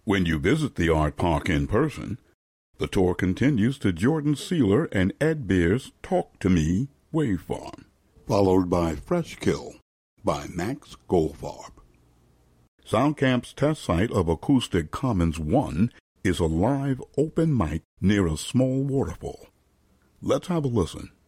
When you visit the art park in person, the tour continues to Jordan Sealer and Ed Beer's Talk to Me Wave Farm, followed by Fresh Kill by Max Goldfarb. SoundCamp's test site of Acoustic Commons 1 is a live open mic near a small waterfall. Let's have a listen.